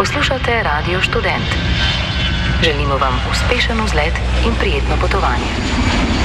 Poslušate Radio Študent. Želimo vam uspešen vzlet in prijetno potovanje.